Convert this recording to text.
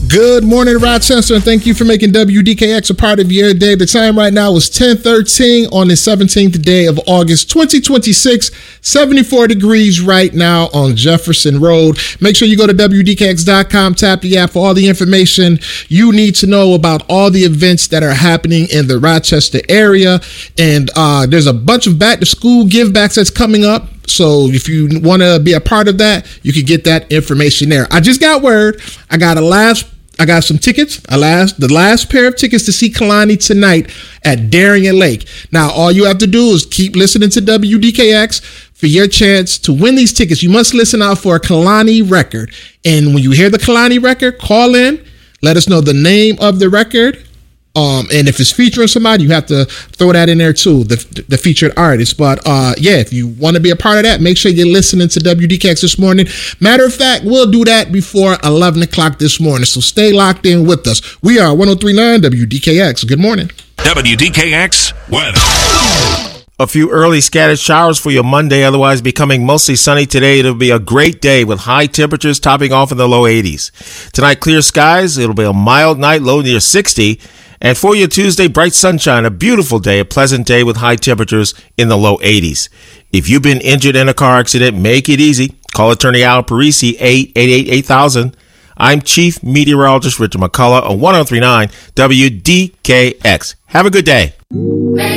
Good morning, Rochester, and thank you for making WDKX a part of your day. The time right now is 10:13 on the 17th day of August, 2026. 74 degrees right now on Jefferson Road. Make sure you go to WDKX.com, tap the app for all the information you need to know about all the events that are happening in the Rochester area. And there's a bunch of back-to-school give-backs that's coming up. So if you want to be a part of that, you can get that information there. I just got word. I got some tickets. The last pair of tickets to see Kalani tonight at Darien Lake. Now, all you have to do is keep listening to WDKX for your chance to win these tickets. You must listen out for a Kalani record. And when you hear the Kalani record, call in. Let us know the name of the record. And if it's featuring somebody, you have to throw that in there too, the featured artist. But if you want to be a part of that, make sure you're listening to WDKX this morning. Matter of fact, we'll do that before 11 o'clock this morning. So stay locked in with us. We are 103.9 WDKX. Good morning. WDKX weather. A few early scattered showers for your Monday, otherwise becoming mostly sunny today. It'll be a great day with high temperatures topping off in the low 80s. Tonight, clear skies. It'll be a mild night, low near 60. And for your Tuesday, bright sunshine, a beautiful day, a pleasant day with high temperatures in the low 80s. If you've been injured in a car accident, make it easy. Call attorney Al Parisi, 888-8000. I'm Chief Meteorologist Richard McCullough on 103.9 WDKX. Have a good day.